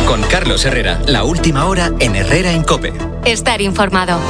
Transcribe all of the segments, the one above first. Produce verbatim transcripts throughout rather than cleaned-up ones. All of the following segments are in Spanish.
Con Carlos Herrera, la última hora en Herrera en COPE. Estar informado.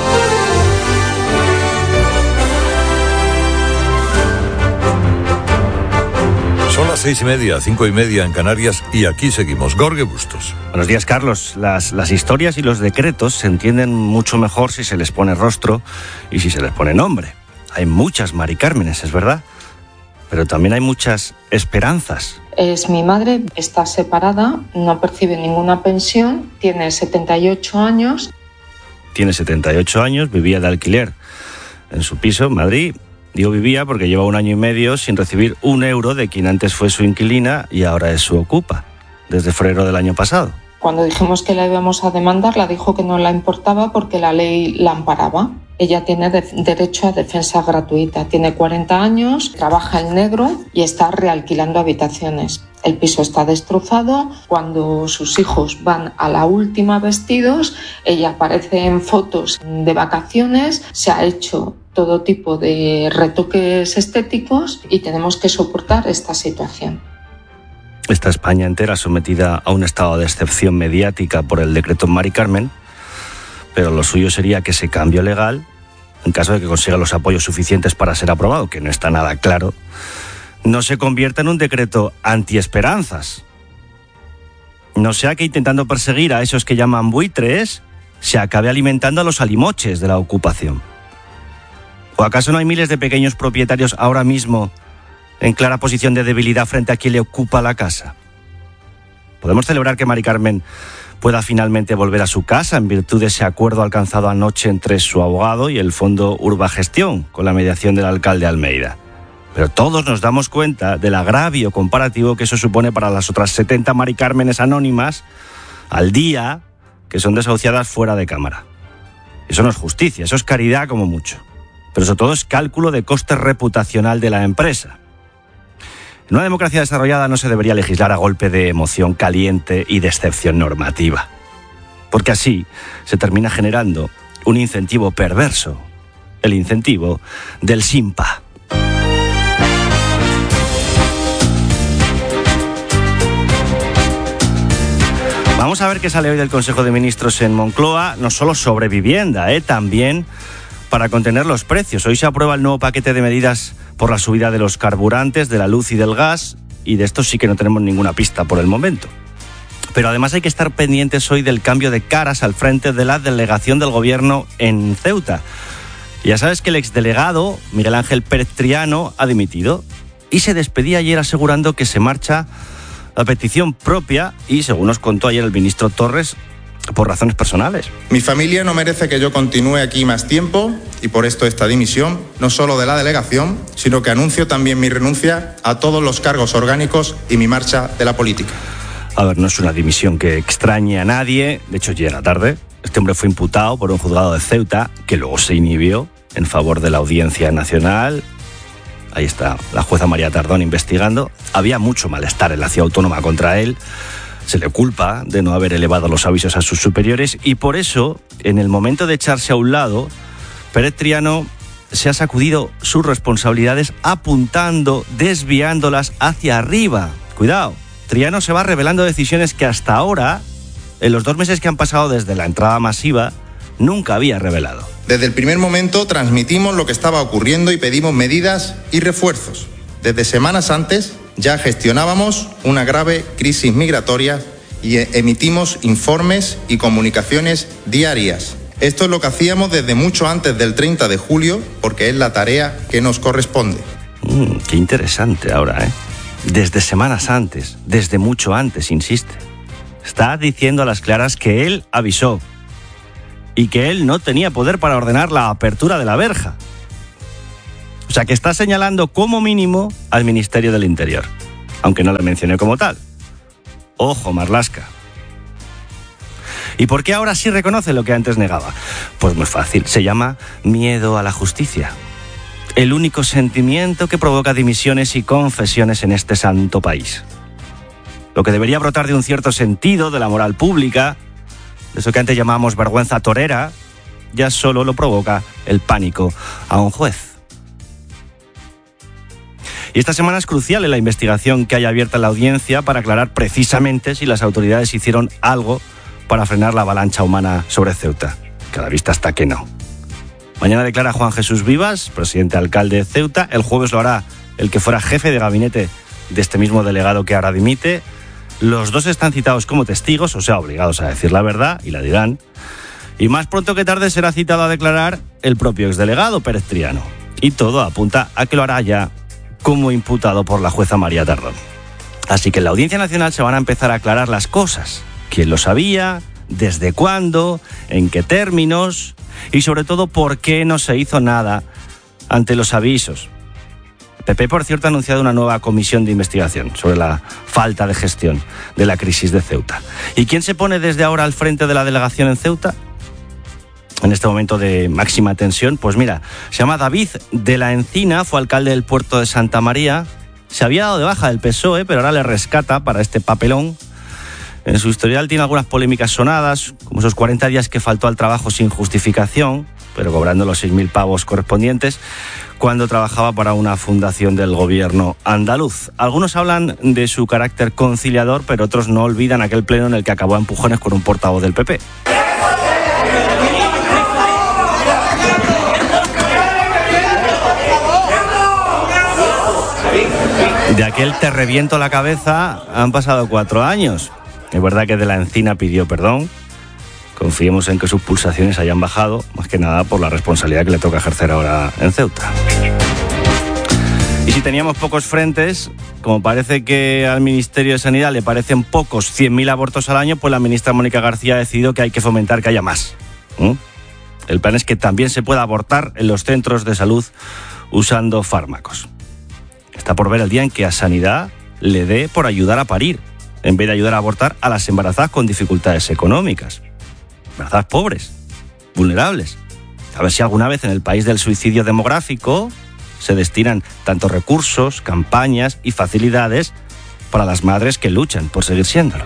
Son las seis y media, cinco y media en Canarias y aquí seguimos. Jorge Bustos. Buenos días, Carlos. Las, las historias y los decretos se entienden mucho mejor si se les pone rostro y si se les pone nombre. Hay muchas Mari Cármenes, es verdad, pero también hay muchas esperanzas. Es mi madre, está separada, no percibe ninguna pensión, tiene setenta y ocho años. Tiene setenta y ocho años, vivía de alquiler en su piso en Madrid. Digo vivía porque lleva un año y medio sin recibir un euro de quien antes fue su inquilina y ahora es su ocupa, desde febrero del año pasado. Cuando dijimos que la íbamos a demandar, la dijo que no la importaba porque la ley la amparaba. Ella tiene de- derecho a defensa gratuita, tiene cuarenta años, trabaja en negro y está realquilando habitaciones. El piso está destrozado. Cuando sus hijos van a la última vestidos, ella aparece en fotos de vacaciones, se ha hecho todo tipo de retoques estéticos y tenemos que soportar esta situación. Está España entera sometida a un estado de excepción mediática por el decreto Mari Carmen, pero lo suyo sería que ese cambio legal, en caso de que consiga los apoyos suficientes para ser aprobado, que no está nada claro, no se convierta en un decreto antiesperanzas. No sea que intentando perseguir a esos que llaman buitres, se acabe alimentando a los alimoches de la ocupación. ¿O acaso no hay miles de pequeños propietarios ahora mismo en clara posición de debilidad frente a quien le ocupa la casa? ¿Podemos celebrar que Mari Carmen pueda finalmente volver a su casa en virtud de ese acuerdo alcanzado anoche entre su abogado y el Fondo Urbagestión, con la mediación del alcalde Almeida? Pero todos nos damos cuenta del agravio comparativo que eso supone para las otras setenta Mari Cármenes anónimas al día que son desahuciadas fuera de cámara. Eso no es justicia, eso es caridad como mucho. Pero sobre todo es cálculo de coste reputacional de la empresa. En una democracia desarrollada no se debería legislar a golpe de emoción caliente y de excepción normativa, porque así se termina generando un incentivo perverso, el incentivo del simpa. Vamos a ver qué sale hoy del Consejo de Ministros en Moncloa, no solo sobre vivienda, ¿eh? también para contener los precios. Hoy se aprueba el nuevo paquete de medidas por la subida de los carburantes, de la luz y del gas, y de esto sí que no tenemos ninguna pista por el momento. Pero además hay que estar pendientes hoy del cambio de caras al frente de la delegación del gobierno en Ceuta. Ya sabes que el exdelegado, Miguel Ángel Pérez Triano, ha dimitido y se despedía ayer asegurando que se marcha a petición propia y, según nos contó ayer el ministro Torres, por razones personales. Mi familia no merece que yo continúe aquí más tiempo y por esto esta dimisión, no solo de la delegación, sino que anuncio también mi renuncia a todos los cargos orgánicos y mi marcha de la política. A ver, no es una dimisión que extrañe a nadie, de hecho llega tarde. Este hombre fue imputado por un juzgado de Ceuta que luego se inhibió en favor de la Audiencia Nacional. Ahí está la jueza María Tardón investigando. Había mucho malestar en la ciudad autónoma contra él. Se le culpa de no haber elevado los avisos a sus superiores y por eso, en el momento de echarse a un lado, Pérez Triano se ha sacudido sus responsabilidades apuntando, desviándolas hacia arriba. Cuidado, Triano se va revelando decisiones que hasta ahora, en los dos meses que han pasado desde la entrada masiva, nunca había revelado. Desde el primer momento transmitimos lo que estaba ocurriendo y pedimos medidas y refuerzos. Desde semanas antes ya gestionábamos una grave crisis migratoria y emitimos informes y comunicaciones diarias. Esto es lo que hacíamos desde mucho antes del treinta de julio, porque es la tarea que nos corresponde. Mm, qué interesante ahora, ¿eh? Desde semanas antes, desde mucho antes, insiste. Está diciendo a las claras que él avisó y que él no tenía poder para ordenar la apertura de la verja. O sea, que está señalando como mínimo al Ministerio del Interior, aunque no le mencioné como tal. Ojo, Marlaska. ¿Y por qué ahora sí reconoce lo que antes negaba? Pues muy fácil, se llama miedo a la justicia. El único sentimiento que provoca dimisiones y confesiones en este santo país. Lo que debería brotar de un cierto sentido de la moral pública, de eso que antes llamábamos vergüenza torera, ya solo lo provoca el pánico a un juez. Y esta semana es crucial en la investigación que hay abierta en la audiencia para aclarar precisamente si las autoridades hicieron algo para frenar la avalancha humana sobre Ceuta, que a la vista está que no. Mañana declara Juan Jesús Vivas, presidente alcalde de Ceuta. El jueves lo hará el que fuera jefe de gabinete de este mismo delegado que ahora dimite. Los dos están citados como testigos, o sea, obligados a decir la verdad, y la dirán. Y más pronto que tarde será citado a declarar el propio exdelegado Pérez Triano. Y todo apunta a que lo hará ya como imputado por la jueza María Tardón. Así que en la Audiencia Nacional se van a empezar a aclarar las cosas. ¿Quién lo sabía? ¿Desde cuándo? ¿En qué términos? Y sobre todo, ¿por qué no se hizo nada ante los avisos? El P P, por cierto, ha anunciado una nueva comisión de investigación sobre la falta de gestión de la crisis de Ceuta. ¿Y quién se pone desde ahora al frente de la delegación en Ceuta? En este momento de máxima tensión, pues mira, se llama David de la Encina, fue alcalde del puerto de Santa María, se había dado de baja del P S O E, pero ahora le rescata para este papelón. En su historial tiene algunas polémicas sonadas, como esos cuarenta días que faltó al trabajo sin justificación, pero cobrando los seis mil pavos correspondientes, cuando trabajaba para una fundación del gobierno andaluz. Algunos hablan de su carácter conciliador, pero otros no olvidan aquel pleno en el que acabó a empujones con un portavoz del P P. De aquel te reviento la cabeza han pasado cuatro años. Es verdad que de la Encina pidió perdón. Confiemos en que sus pulsaciones hayan bajado, más que nada por la responsabilidad que le toca ejercer ahora en Ceuta. Y si teníamos pocos frentes, como parece que al Ministerio de Sanidad le parecen pocos cien mil abortos al año, pues la ministra Mónica García ha decidido que hay que fomentar que haya más. ¿Mm? El plan es que también se pueda abortar en los centros de salud usando fármacos. Está por ver el día en que a Sanidad le dé por ayudar a parir, en vez de ayudar a abortar a las embarazadas con dificultades económicas. Embarazadas pobres, vulnerables. A ver si alguna vez en el país del suicidio demográfico se destinan tantos recursos, campañas y facilidades para las madres que luchan por seguir siéndolo.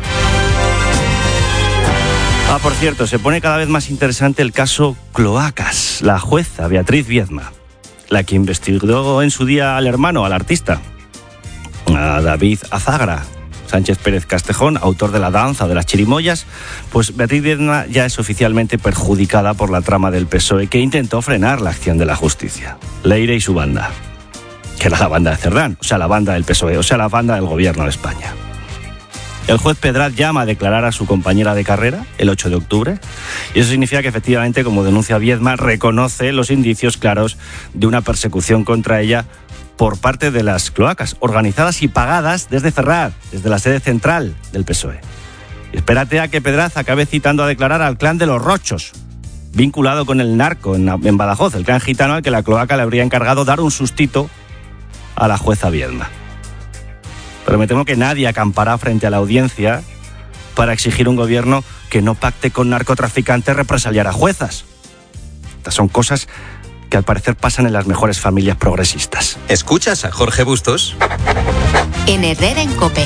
Ah, por cierto, se pone cada vez más interesante el caso Cloacas. La jueza Beatriz Viedma, la que investigó en su día al hermano, al artista, a David Azagra Sánchez Pérez Castejón, autor de La danza de las chirimoyas, pues Beatriz Viedma ya es oficialmente perjudicada por la trama del P S O E que intentó frenar la acción de la justicia. Leire y su banda, que era la banda de Cerdán, o sea, la banda del P S O E, o sea, la banda del gobierno de España. El juez Pedraz llama a declarar a su compañera de carrera el ocho de octubre y eso significa que efectivamente, como denuncia Viedma, reconoce los indicios claros de una persecución contra ella por parte de las cloacas, organizadas y pagadas desde Ferraz, desde la sede central del P S O E. Y espérate a que Pedraz acabe citando a declarar al clan de los Rochos, vinculado con el narco en, en Badajoz, el clan gitano al que la cloaca le habría encargado dar un sustito a la jueza Viedma. Pero me temo que nadie acampará frente a la audiencia para exigir un gobierno que no pacte con narcotraficantes represaliar a juezas. Estas son cosas que al parecer pasan en las mejores familias progresistas. ¿Escuchas a Jorge Bustos? En Herrera en COPE.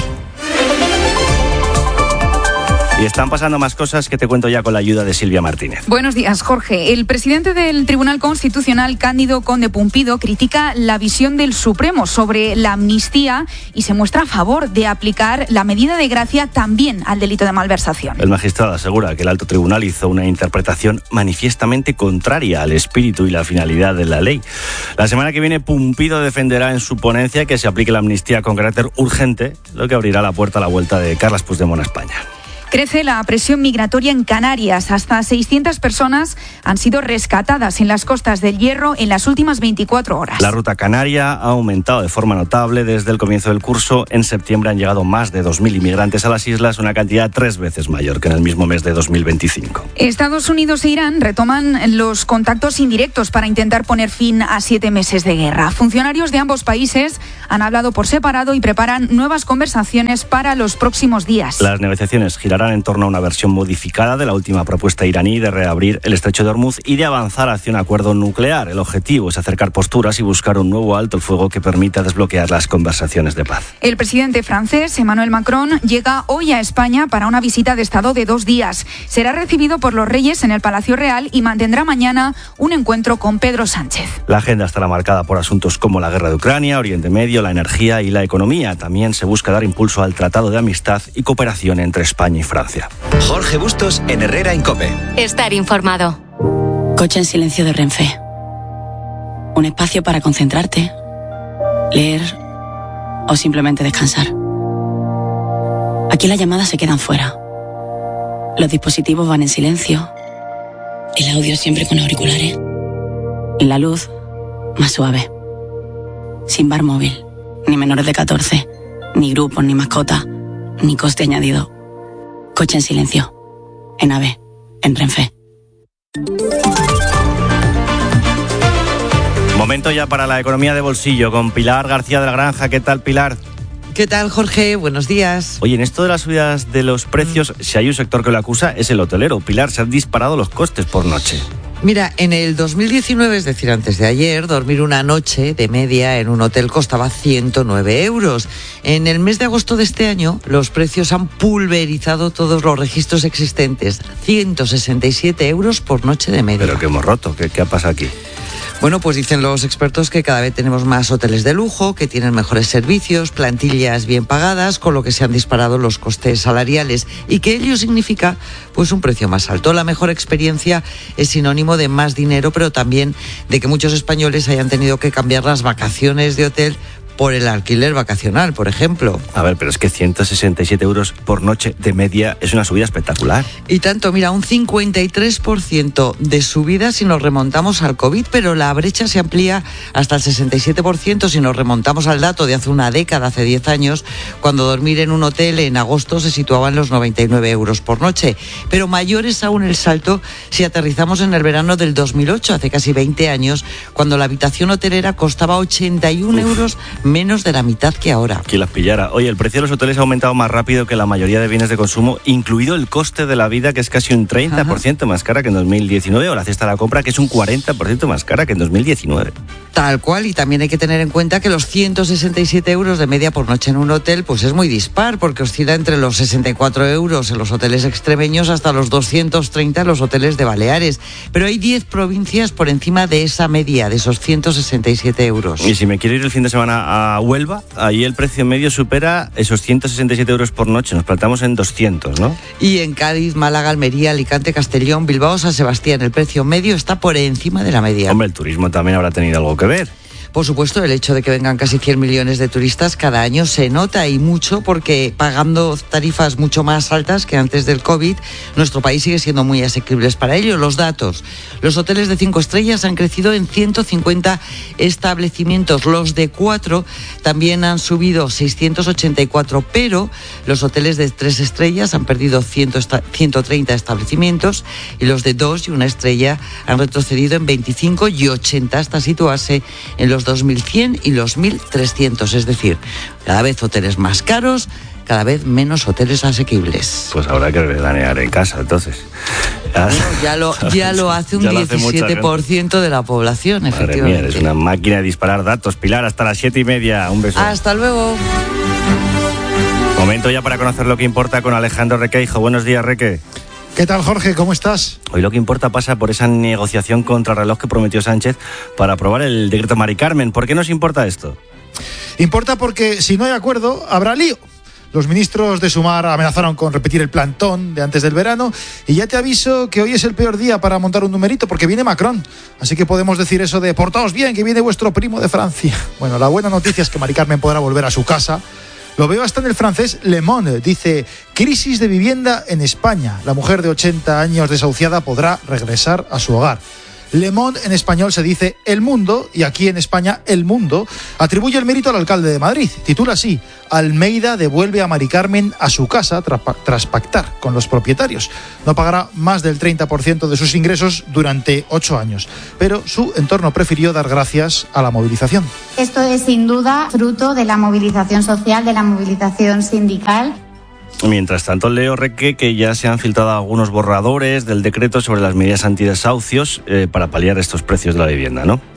Y están pasando más cosas que te cuento ya con la ayuda de Silvia Martínez. Buenos días, Jorge. El presidente del Tribunal Constitucional, Cándido Conde Pumpido, critica la visión del Supremo sobre la amnistía y se muestra a favor de aplicar la medida de gracia también al delito de malversación. El magistrado asegura que el alto tribunal hizo una interpretación manifiestamente contraria al espíritu y la finalidad de la ley. La semana que viene, Pumpido defenderá en su ponencia que se aplique la amnistía con carácter urgente, lo que abrirá la puerta a la vuelta de Carles Puigdemont a España. Crece la presión migratoria en Canarias. Hasta seiscientas personas han sido rescatadas en las costas del Hierro en las últimas veinticuatro horas. La ruta canaria ha aumentado de forma notable desde el comienzo del curso. En septiembre han llegado más de dos mil inmigrantes a las islas, una cantidad tres veces mayor que en el mismo mes de dos mil veinticinco. Estados Unidos e Irán retoman los contactos indirectos para intentar poner fin a siete meses de guerra. Funcionarios de ambos países han hablado por separado y preparan nuevas conversaciones para los próximos días. Las negociaciones girarán en torno a una versión modificada de la última propuesta iraní de reabrir el estrecho de Hormuz y de avanzar hacia un acuerdo nuclear. El objetivo es acercar posturas y buscar un nuevo alto el fuego que permita desbloquear las conversaciones de paz. El presidente francés, Emmanuel Macron, llega hoy a España para una visita de Estado de dos días. Será recibido por los reyes en el Palacio Real y mantendrá mañana un encuentro con Pedro Sánchez. La agenda estará marcada por asuntos como la guerra de Ucrania, Oriente Medio, bolsillo, la energía y la economía. También se busca dar impulso al Tratado de Amistad y Cooperación entre España y Francia. Jorge Bustos en Herrera en COPE. Estar informado. Coche en silencio de Renfe. Un espacio para concentrarte, leer o simplemente descansar. Aquí las llamadas se quedan fuera. Los dispositivos van en silencio. El audio siempre con auriculares. Y la luz más suave. Sin bar móvil, ni menores de catorce, ni grupos, ni mascotas, ni coste añadido. Coche en silencio. En AVE, en Renfe. Momento ya para la economía de bolsillo con Pilar García de la Granja. ¿Qué tal, Pilar? ¿Qué tal, Jorge? Buenos días. Oye, en esto de las subidas de los precios, mm. si hay un sector que lo acusa, es el hotelero. Pilar, se han disparado los costes por noche. Mira, en el dos mil diecinueve, es decir, antes de ayer, dormir una noche de media en un hotel costaba ciento nueve euros. En el mes de agosto de este año, los precios han pulverizado todos los registros existentes. ciento sesenta y siete euros por noche de media. ¿Pero qué hemos roto? ¿Qué, qué ha pasado aquí? Bueno, pues dicen los expertos que cada vez tenemos más hoteles de lujo, que tienen mejores servicios, plantillas bien pagadas, con lo que se han disparado los costes salariales y que ello significa pues un precio más alto. La mejor experiencia es sinónimo de más dinero, pero también de que muchos españoles hayan tenido que cambiar las vacaciones de hotel por el alquiler vacacional, por ejemplo. A ver, pero es que ciento sesenta y siete euros por noche de media es una subida espectacular. Y tanto, mira, un cincuenta y tres por ciento de subida si nos remontamos al COVID, pero la brecha se amplía hasta el sesenta y siete por ciento si nos remontamos al dato de hace una década, hace diez años, cuando dormir en un hotel en agosto se situaba en los noventa y nueve euros por noche. Pero mayor es aún el salto si aterrizamos en el verano del dos mil ocho, hace casi veinte años, cuando la habitación hotelera costaba ochenta y un Uf. euros, menos de la mitad que ahora. Que las pillara. Oye, el precio de los hoteles ha aumentado más rápido que la mayoría de bienes de consumo, incluido el coste de la vida, que es casi un treinta por ciento Ajá. más cara que en dos mil diecinueve, o la cesta de la compra, que es un cuarenta por ciento más cara que en dos mil diecinueve. Tal cual, y también hay que tener en cuenta que los ciento sesenta y siete euros de media por noche en un hotel, pues es muy dispar, porque oscila entre los sesenta y cuatro euros en los hoteles extremeños hasta los doscientos treinta en los hoteles de Baleares. Pero hay diez provincias por encima de esa media, de esos ciento sesenta y siete euros. Y si me quiero ir el fin de semana a Huelva, ahí el precio medio supera esos ciento sesenta y siete euros por noche, nos plantamos en doscientos, ¿no? Y en Cádiz, Málaga, Almería, Alicante, Castellón, Bilbao, San Sebastián, el precio medio está por encima de la media. Hombre, el turismo también habrá tenido algo que ver. Por supuesto, el hecho de que vengan casi cien millones de turistas cada año se nota, y mucho, porque pagando tarifas mucho más altas que antes del COVID, nuestro país sigue siendo muy asequible para ello. Los datos: los hoteles de cinco estrellas han crecido en ciento cincuenta establecimientos, los de cuatro también han subido seiscientos ochenta y cuatro, pero los hoteles de tres estrellas han perdido ciento treinta establecimientos, y los de dos y una estrella han retrocedido en veinticinco y ochenta hasta situarse en los dos mil cien y los mil trescientos, es decir, cada vez hoteles más caros, cada vez menos hoteles asequibles. Pues habrá que veranear en casa, entonces. Bueno, ya lo, ya lo hace un lo diecisiete por ciento hace de la población, Madre efectivamente. Mía, eres una máquina de disparar datos. Pilar, hasta las siete y media. Un beso. Hasta luego. Momento ya para conocer lo que importa con Alejandro Requeijo. Buenos días, Reque. ¿Qué tal, Jorge? ¿Cómo estás? Hoy lo que importa pasa por esa negociación contrarreloj que prometió Sánchez para aprobar el decreto Mari Carmen. ¿Por qué nos importa esto? Importa porque si no hay acuerdo, habrá lío. Los ministros de Sumar amenazaron con repetir el plantón de antes del verano, y ya te aviso que hoy es el peor día para montar un numerito, porque viene Macron. Así que podemos decir eso de portaos bien, que viene vuestro primo de Francia. Bueno, la buena noticia es que Mari Carmen podrá volver a su casa. Lo veo hasta en el francés Le Monde. Dice: crisis de vivienda en España. La mujer de ochenta años desahuciada podrá regresar a su hogar. Le Monde en español se dice El Mundo, y aquí en España El Mundo atribuye el mérito al alcalde de Madrid. Titula así: Almeida devuelve a Mari Carmen a su casa tras pactar con los propietarios. No pagará más del treinta por ciento de sus ingresos durante ocho años, pero su entorno prefirió dar gracias a la movilización. Esto es sin duda fruto de la movilización social, de la movilización sindical. Mientras tanto, leo, Reque, que ya se han filtrado algunos borradores del decreto sobre las medidas antidesahucios eh, para paliar estos precios de la vivienda, ¿no?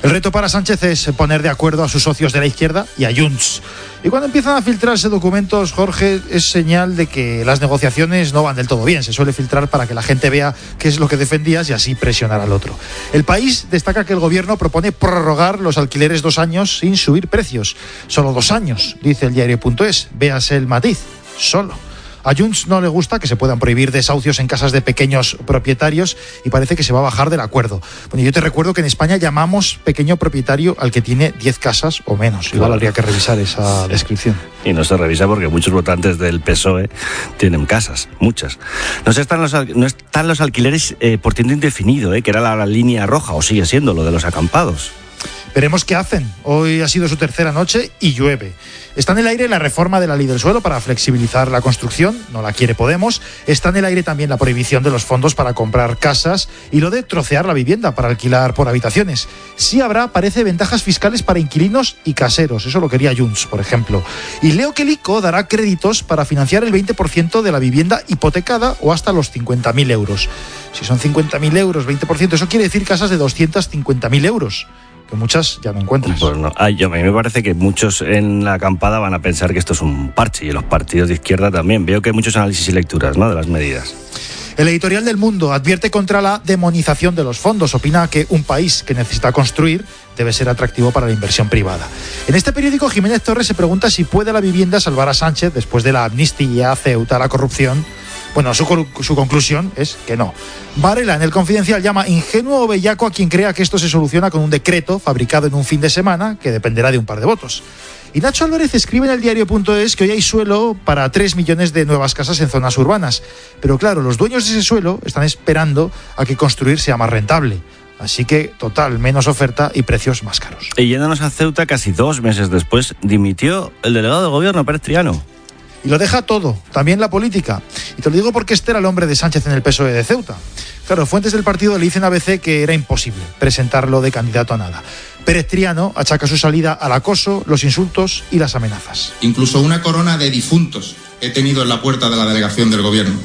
El reto para Sánchez es poner de acuerdo a sus socios de la izquierda y a Junts. Y cuando empiezan a filtrarse documentos, Jorge, es señal de que las negociaciones no van del todo bien. Se suele filtrar para que la gente vea qué es lo que defendías y así presionar al otro. El País destaca que el gobierno propone prorrogar los alquileres dos años sin subir precios. Solo dos años, dice el diario.es. Véase el matiz. Solo. A Junts no le gusta que se puedan prohibir desahucios en casas de pequeños propietarios y parece que se va a bajar del acuerdo. Bueno, yo te recuerdo que en España llamamos pequeño propietario al que tiene diez casas o menos. Igual claro. Habría que revisar esa descripción. Y no se revisa porque muchos votantes del P S O E tienen casas, muchas. No están los, no están los alquileres eh, por tiempo indefinido, eh, que era la, la línea roja, o sigue siendo lo de los acampados. Veremos qué hacen. Hoy ha sido su tercera noche y llueve. Está en el aire la reforma de la ley del suelo para flexibilizar la construcción, no la quiere Podemos. Está en el aire también la prohibición de los fondos para comprar casas y lo de trocear la vivienda para alquilar por habitaciones. Sí habrá, parece, ventajas fiscales para inquilinos y caseros. Eso lo quería Junts, por ejemplo. Y leo que el ICO dará créditos para financiar el veinte por ciento de la vivienda hipotecada o hasta los cincuenta mil euros. Si son cincuenta mil euros, veinte por ciento, eso quiere decir casas de doscientos cincuenta mil euros. Que muchas ya no encuentras. Pues no. Ay, yo, a mí me parece que muchos en la acampada van a pensar que esto es un parche, y los partidos de izquierda también. Veo que hay muchos análisis y lecturas, ¿no?, de las medidas. El editorial del Mundo advierte contra la demonización de los fondos. Opina que un país que necesita construir debe ser atractivo para la inversión privada. En este periódico, Jiménez Torres se pregunta si puede la vivienda salvar a Sánchez después de la amnistía a Ceuta, la corrupción. Bueno, su, su conclusión es que no. Varela, en el Confidencial, llama ingenuo o bellaco a quien crea que esto se soluciona con un decreto fabricado en un fin de semana que dependerá de un par de votos. Y Nacho Álvarez escribe en el diario.es que hoy hay suelo para tres millones de nuevas casas en zonas urbanas. Pero claro, los dueños de ese suelo están esperando a que construir sea más rentable. Así que, total, menos oferta y precios más caros. Y yéndonos a Ceuta, casi dos meses después, dimitió el delegado de gobierno, Pérez Triano. Y lo deja todo, también la política. Y te lo digo porque este era el hombre de Sánchez en el P S O E de Ceuta. Claro, fuentes del partido le dicen a A B C que era imposible presentarlo de candidato a nada. Pérez Triano achaca su salida al acoso, los insultos y las amenazas. Incluso una corona de difuntos he tenido en la puerta de la delegación del gobierno.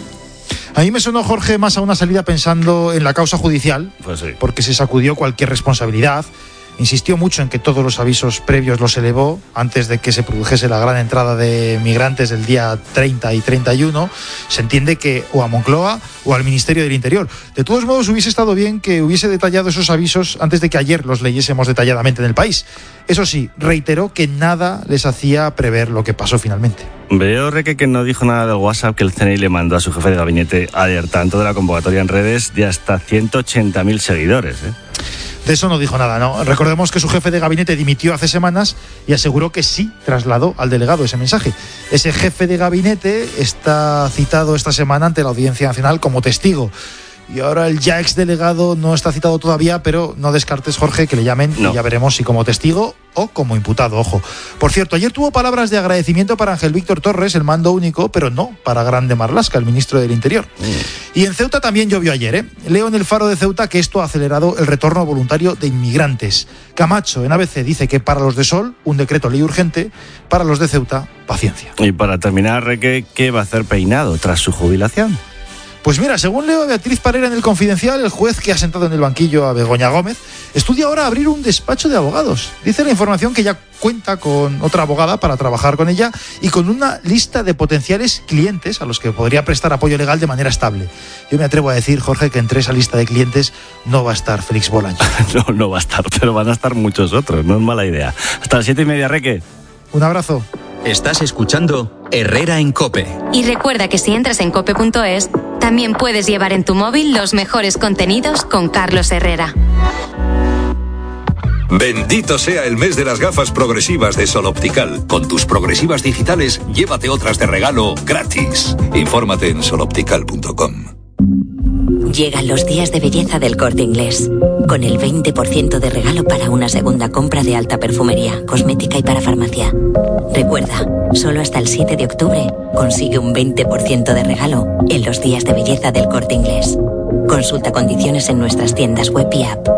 A mí me sonó, Jorge, más a una salida pensando en la causa judicial, pues sí. Porque se sacudió cualquier responsabilidad. Insistió mucho en que todos los avisos previos los elevó antes de que se produjese la gran entrada de migrantes del día treinta y treinta y uno. Se entiende que o a Moncloa o al Ministerio del Interior. De todos modos, hubiese estado bien que hubiese detallado esos avisos antes de que ayer los leyésemos detalladamente en el país. Eso sí, reiteró que nada les hacía prever lo que pasó finalmente. Veo, Reque, que no dijo nada del WhatsApp que el C N I le mandó a su jefe de gabinete alertando de la convocatoria en redes de hasta ciento ochenta mil seguidores, ¿eh? De eso no dijo nada, ¿no? Recordemos que su jefe de gabinete dimitió hace semanas y aseguró que sí trasladó al delegado ese mensaje. Ese jefe de gabinete está citado esta semana ante la Audiencia Nacional como testigo. Y ahora el ya exdelegado no está citado todavía, pero no descartes, Jorge, que le llamen no. Y ya veremos si como testigo o como imputado, ojo. Por cierto, ayer tuvo palabras de agradecimiento para Ángel Víctor Torres, el mando único, pero no para Grande Marlaska, el ministro del Interior. Mm. Y en Ceuta también llovió ayer, ¿eh? Leo en el Faro de Ceuta que esto ha acelerado el retorno voluntario de inmigrantes. Camacho, en A B C, dice que para los de Sol, un decreto ley urgente, para los de Ceuta, paciencia. Y para terminar, Reque, ¿qué va a hacer Peinado tras su jubilación? Pues mira, según leo a Beatriz Parera en el Confidencial, el juez que ha sentado en el banquillo a Begoña Gómez estudia ahora abrir un despacho de abogados. Dice la información que ya cuenta con otra abogada para trabajar con ella y con una lista de potenciales clientes a los que podría prestar apoyo legal de manera estable. Yo me atrevo a decir, Jorge, que entre esa lista de clientes no va a estar Félix Bolaño. No, no va a estar, pero van a estar muchos otros, no es mala idea. Hasta las siete y media, Reque. Un abrazo. Estás escuchando Herrera en COPE. Y recuerda que si entras en cope punto es, también puedes llevar en tu móvil los mejores contenidos con Carlos Herrera. Bendito sea el mes de las gafas progresivas de Sol Optical. Con tus progresivas digitales, llévate otras de regalo gratis. Infórmate en sol optical punto com. Llegan los días de belleza del Corte Inglés, con el veinte por ciento de regalo para una segunda compra de alta perfumería, cosmética y para farmacia. Recuerda, solo hasta el siete de octubre consigue un veinte por ciento de regalo en los días de belleza del Corte Inglés. Consulta condiciones en nuestras tiendas web y app.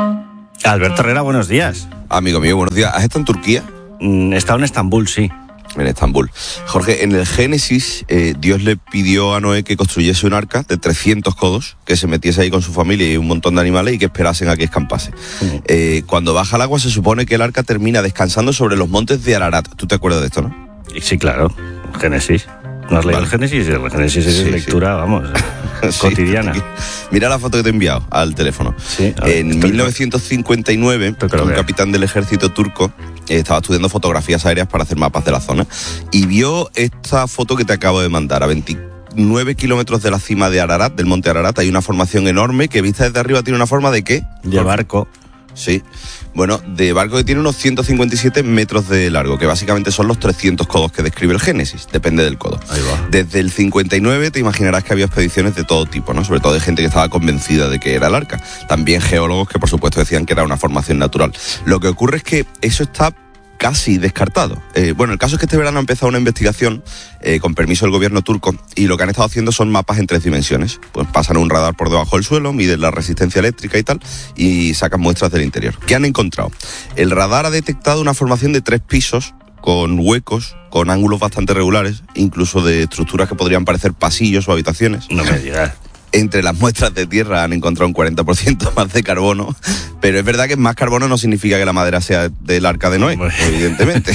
Alberto Herrera, buenos días. Amigo mío, buenos días. ¿Has estado en Turquía? Mm, he estado en Estambul, sí. En Estambul. Jorge, en el Génesis, eh, Dios le pidió a Noé que construyese un arca de trescientos codos, que se metiese ahí con su familia y un montón de animales y que esperasen a que escampase. Uh-huh. Eh, cuando baja el agua se supone que el arca termina descansando sobre los montes de Ararat. ¿Tú te acuerdas de esto, no? Sí, claro. Génesis. ¿No has leído vale. el Génesis? El Génesis es sí, lectura, sí. vamos, sí, cotidiana. Mira la foto que te he enviado al teléfono. Sí, ver, en mil novecientos cincuenta y nueve, un ver. capitán del ejército turco eh, estaba estudiando fotografías aéreas para hacer mapas de la zona y vio esta foto que te acabo de mandar. A veintinueve kilómetros de la cima de Ararat, del monte Ararat, hay una formación enorme que vista desde arriba tiene una forma de ¿qué? De barco. Sí, bueno, de barco que tiene unos ciento cincuenta y siete metros de largo, que básicamente son los trescientos codos que describe el Génesis, depende del codo. Ahí va. Desde el cincuenta y nueve te imaginarás que había expediciones de todo tipo, ¿no? Sobre todo de gente que estaba convencida de que era el arca. También geólogos que por supuesto decían que era una formación natural. Lo que ocurre es que eso está casi descartado. Eh, bueno, el caso es que este verano ha empezado una investigación eh, con permiso del gobierno turco y lo que han estado haciendo son mapas en tres dimensiones. Pues pasan un radar por debajo del suelo, miden la resistencia eléctrica y tal y sacan muestras del interior. ¿Qué han encontrado? El radar ha detectado una formación de tres pisos con huecos, con ángulos bastante regulares, incluso de estructuras que podrían parecer pasillos o habitaciones. No me digas. Entre las muestras de tierra han encontrado un cuarenta por ciento más de carbono, pero es verdad que más carbono no significa que la madera sea del arca de Noé, bueno. evidentemente.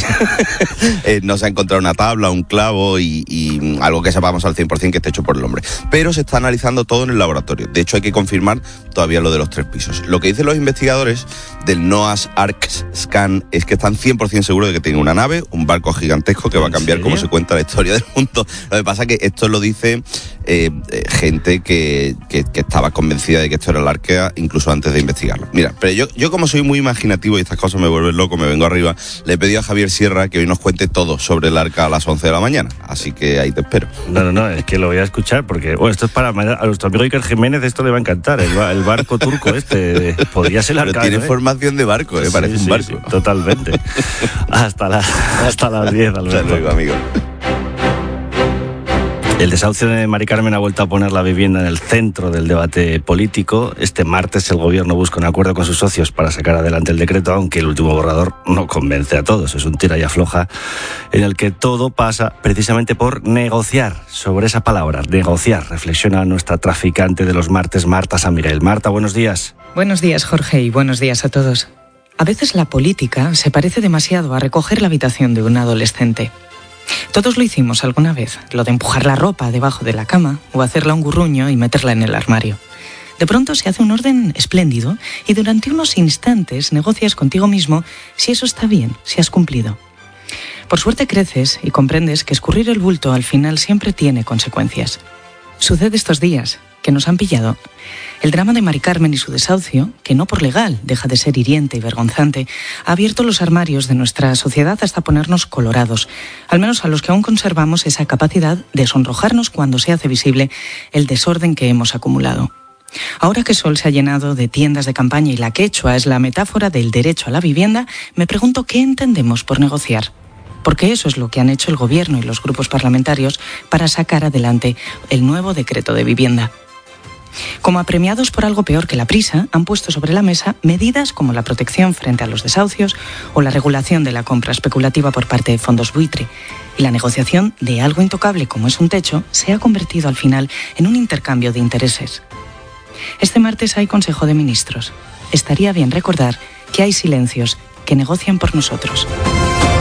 eh, no se ha encontrado una tabla, un clavo y, y algo que sepamos al cien por ciento que esté hecho por el hombre. Pero se está analizando todo en el laboratorio. De hecho, hay que confirmar todavía lo de los tres pisos. Lo que dicen los investigadores del NOAA's Ark Scan es que están cien por ciento seguros de que tiene una nave, un barco gigantesco que va a cambiar cómo se cuenta la historia del mundo. Lo que pasa es que esto lo dice eh, eh, gente que Que, que estaba convencida de que esto era el arca incluso antes de investigarlo. Mira, pero yo, yo como soy muy imaginativo y estas cosas me vuelven loco, me vengo arriba, le he pedido a Javier Sierra que hoy nos cuente todo sobre el arca a las once de la mañana, así que ahí te espero. No, no, no, es que lo voy a escuchar porque bueno, esto es para a nuestro amigo Iker Jiménez, esto le va a encantar, el, el barco turco este, podría ser el arca. Pero tiene ¿eh? formación de barco, ¿eh? Parece sí, un sí, barco. Sí, totalmente. hasta, la, hasta las diez, Alberto. Hasta luego, amigo. El desahucio de Mari Carmen ha vuelto a poner la vivienda en el centro del debate político. Este martes el gobierno busca un acuerdo con sus socios para sacar adelante el decreto, aunque el último borrador no convence a todos. Es un tira y afloja en el que todo pasa precisamente por negociar. Sobre esa palabra, negociar, reflexiona nuestra traficante de los martes, Marta San Miguel. Marta, buenos días. Buenos días, Jorge, y buenos días a todos. A veces la política se parece demasiado a recoger la habitación de un adolescente. Todos lo hicimos alguna vez, lo de empujar la ropa debajo de la cama o hacerla un gurruño y meterla en el armario. De pronto se hace un orden espléndido y durante unos instantes negocias contigo mismo si eso está bien, si has cumplido. Por suerte creces y comprendes que escurrir el bulto al final siempre tiene consecuencias. Sucede estos días, que nos han pillado. El drama de Mari Carmen y su desahucio, que no por legal deja de ser hiriente y vergonzante, ha abierto los armarios de nuestra sociedad hasta ponernos colorados, al menos a los que aún conservamos esa capacidad de sonrojarnos cuando se hace visible el desorden que hemos acumulado. Ahora que Sol se ha llenado de tiendas de campaña y la quechua es la metáfora del derecho a la vivienda, me pregunto qué entendemos por negociar. Porque eso es lo que han hecho el Gobierno y los grupos parlamentarios para sacar adelante el nuevo decreto de vivienda. Como apremiados por algo peor que la prisa, han puesto sobre la mesa medidas como la protección frente a los desahucios o la regulación de la compra especulativa por parte de fondos buitre. Y la negociación de algo intocable como es un techo se ha convertido al final en un intercambio de intereses. Este martes hay Consejo de Ministros. Estaría bien recordar que hay silencios que negocian por nosotros.